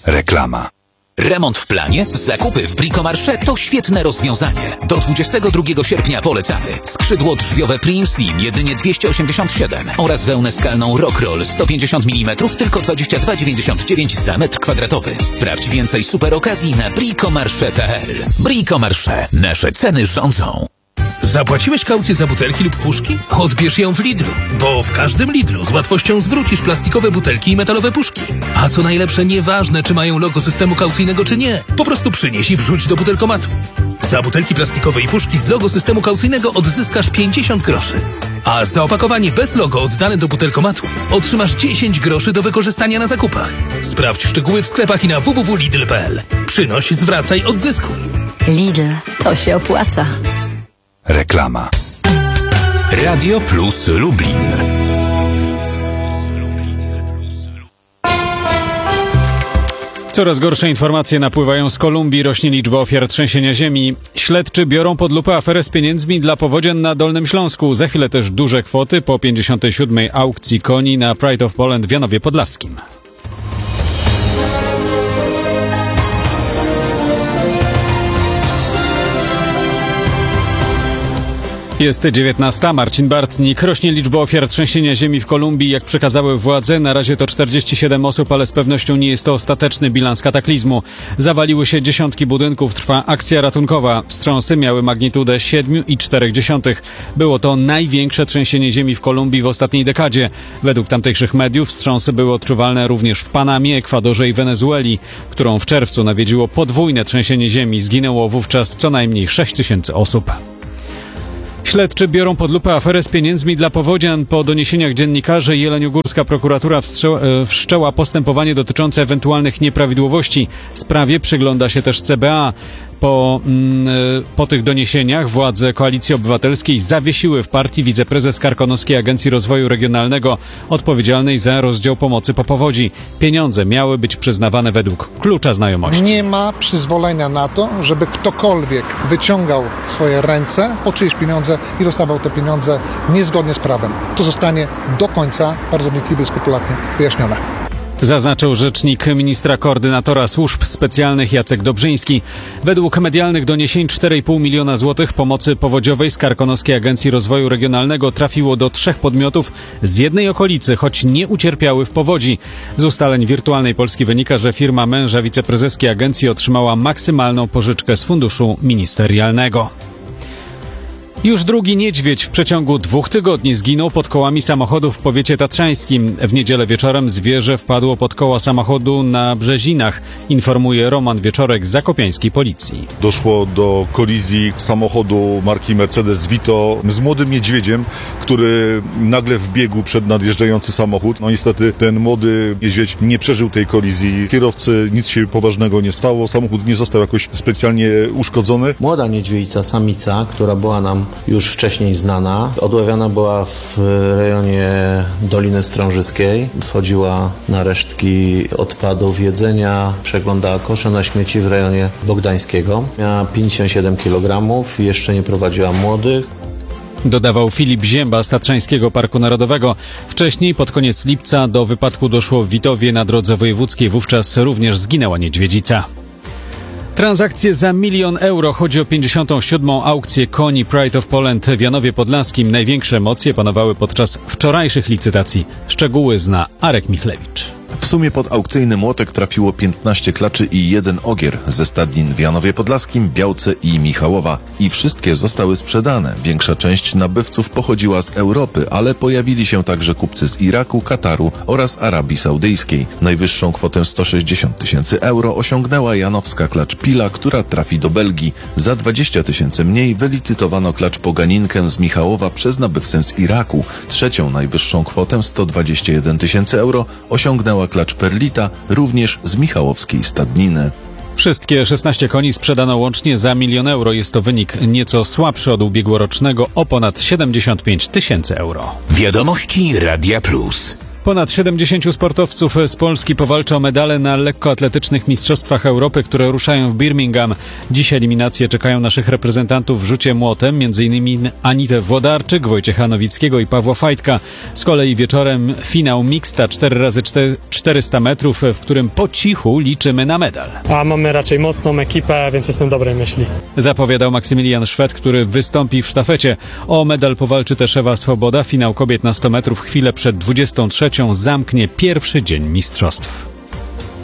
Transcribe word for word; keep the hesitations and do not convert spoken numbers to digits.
Reklama. Remont w planie? Zakupy w Bricomarché to świetne rozwiązanie. Do dwudziestego drugiego sierpnia polecamy. Skrzydło drzwiowe Prim Slim jedynie dwieście osiemdziesiąt siedem oraz wełnę skalną Rockroll sto pięćdziesiąt milimetrów tylko dwadzieścia dwa dziewięćdziesiąt dziewięć za metr kwadratowy. Sprawdź więcej super okazji na bricomarché kropka p l. Bricomarché. Nasze ceny rządzą. Zapłaciłeś kaucję za butelki lub puszki? Odbierz ją w Lidlu, bo w każdym Lidlu z łatwością zwrócisz plastikowe butelki i metalowe puszki. A co najlepsze, nieważne czy mają logo systemu kaucyjnego czy nie, po prostu przynieś i wrzuć do butelkomatu. Za butelki plastikowe i puszki z logo systemu kaucyjnego odzyskasz pięćdziesiąt groszy. A za opakowanie bez logo oddane do butelkomatu otrzymasz dziesięć groszy do wykorzystania na zakupach. Sprawdź szczegóły w sklepach i na w w w kropka lidl kropka p l. Przynoś, zwracaj, odzyskuj. Lidl, to się opłaca. Reklama. Radio Plus Lublin. Coraz gorsze informacje napływają z Kolumbii, rośnie liczba ofiar trzęsienia ziemi. Śledczy biorą pod lupę aferę z pieniędzmi dla powodzian na Dolnym Śląsku. Za chwilę też duże kwoty po pięćdziesiątej siódmej aukcji koni na Pride of Poland w Janowie Podlaskim. Jest dziewiętnasta. Marcin Bartnik. Rośnie liczba ofiar trzęsienia ziemi w Kolumbii. Jak przekazały władze, na razie to czterdzieści siedem osób, ale z pewnością nie jest to ostateczny bilans kataklizmu. Zawaliły się dziesiątki budynków, trwa akcja ratunkowa. Wstrząsy miały magnitudę siedem i cztery dziesiąte. Było to największe trzęsienie ziemi w Kolumbii w ostatniej dekadzie. Według tamtejszych mediów wstrząsy były odczuwalne również w Panamie, Ekwadorze i Wenezueli, którą w czerwcu nawiedziło podwójne trzęsienie ziemi. Zginęło wówczas co najmniej sześć tysięcy osób. Śledczy biorą pod lupę aferę z pieniędzmi dla powodzian. Po doniesieniach dziennikarzy jeleniogórska prokuratura wstrze- wszczęła postępowanie dotyczące ewentualnych nieprawidłowości. Sprawie przygląda się też C B A. Po, mm, po tych doniesieniach władze Koalicji Obywatelskiej zawiesiły w partii wiceprezes Karkonoskiej Agencji Rozwoju Regionalnego odpowiedzialnej za rozdział pomocy po powodzi. Pieniądze miały być przyznawane według klucza znajomości. Nie ma przyzwolenia na to, żeby ktokolwiek wyciągał swoje ręce po czyjeś pieniądze i dostawał te pieniądze niezgodnie z prawem. To zostanie do końca bardzo wnikliwie i skrupulatnie wyjaśnione. Zaznaczył rzecznik ministra koordynatora służb specjalnych Jacek Dobrzyński. Według medialnych doniesień cztery i pół miliona złotych pomocy powodziowej z Karkonoskiej Agencji Rozwoju Regionalnego trafiło do trzech podmiotów z jednej okolicy, choć nie ucierpiały w powodzi. Z ustaleń Wirtualnej Polski wynika, że firma męża wiceprezeskiej agencji otrzymała maksymalną pożyczkę z funduszu ministerialnego. Już drugi niedźwiedź w przeciągu dwóch tygodni zginął pod kołami samochodu w powiecie tatrzańskim. W niedzielę wieczorem zwierzę wpadło pod koła samochodu na Brzezinach, informuje Roman Wieczorek z zakopiańskiej policji. Doszło do kolizji samochodu marki Mercedes Vito z młodym niedźwiedziem, który nagle wbiegł przed nadjeżdżający samochód. No niestety ten młody niedźwiedź nie przeżył tej kolizji. Kierowcy nic się poważnego nie stało, samochód nie został jakoś specjalnie uszkodzony. Młoda niedźwiedzica, samica, która była nam już wcześniej znana. Odławiana była w rejonie Doliny Strążyskiej. Schodziła na resztki odpadów jedzenia, przeglądała kosze na śmieci w rejonie Bogdańskiego. Miała pięćdziesiąt siedem kilogramów i jeszcze nie prowadziła młodych. Dodawał Filip Zięba z Tatrzańskiego Parku Narodowego. Wcześniej, pod koniec lipca, do wypadku doszło w Witowie na drodze wojewódzkiej. Wówczas również zginęła niedźwiedzica. Transakcje za milion euro. Chodzi o pięćdziesiątą siódmą aukcję koni Pride of Poland w Janowie Podlaskim. Największe emocje panowały podczas wczorajszych licytacji. Szczegóły zna Arek Michlewicz. W sumie pod aukcyjny młotek trafiło piętnaście klaczy i jeden ogier ze stadnin w Janowie Podlaskim, Białce i Michałowa. I wszystkie zostały sprzedane. Większa część nabywców pochodziła z Europy, ale pojawili się także kupcy z Iraku, Kataru oraz Arabii Saudyjskiej. Najwyższą kwotę sto sześćdziesiąt tysięcy euro osiągnęła janowska klacz Pila, która trafi do Belgii. Za dwadzieścia tysięcy mniej wylicytowano klacz Poganinkę z Michałowa przez nabywcę z Iraku. Trzecią najwyższą kwotę sto dwadzieścia jeden tysięcy euro osiągnęła klacz Perlita, również z michałowskiej stadniny. Wszystkie szesnaście koni sprzedano łącznie za milion euro. Jest to wynik nieco słabszy od ubiegłorocznego o ponad siedemdziesiąt pięć tysięcy euro. Wiadomości Radia Plus. Ponad siedemdziesięciu sportowców z Polski powalczy o medale na lekkoatletycznych Mistrzostwach Europy, które ruszają w Birmingham. Dziś eliminacje czekają naszych reprezentantów w rzucie młotem, m.in. Anitę Włodarczyk, Wojciecha Nowickiego i Pawła Fajtka. Z kolei wieczorem finał mixta cztery razy czterysta metrów, w którym po cichu liczymy na medal. A mamy raczej mocną ekipę, więc jestem dobrej myśli. Zapowiadał Maksymilian Szwed, który wystąpi w sztafecie. O medal powalczy też Ewa Swoboda. Finał kobiet na sto metrów chwilę przed dwudziestą trzecią zamknie pierwszy dzień mistrzostw.